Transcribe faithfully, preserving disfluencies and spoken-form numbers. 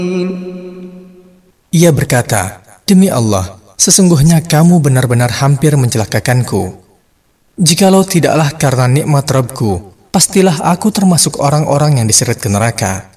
Ia berkata, "Demi Allah, sesungguhnya kamu benar-benar hampir mencelakakanku. Jikalau tidaklah karena nikmat Rabbku, pastilah aku termasuk orang-orang yang diseret ke neraka."